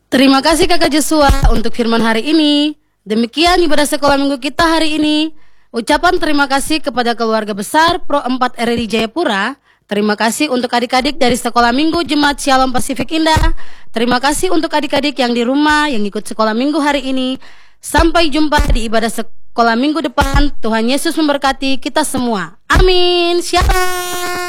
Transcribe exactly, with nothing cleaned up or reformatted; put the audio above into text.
Terima kasih Kakak Joshua untuk firman hari ini. Demikian ibadah sekolah minggu kita hari ini. Ucapan terima kasih kepada keluarga besar Pro empat R R I Jayapura. Terima kasih untuk adik-adik dari sekolah minggu Jemaat Shalom Pasifik Indah. Terima kasih untuk adik-adik yang di rumah yang ikut sekolah minggu hari ini. Sampai jumpa di ibadah sekolah minggu depan. Tuhan Yesus memberkati kita semua. Amin. Shalom.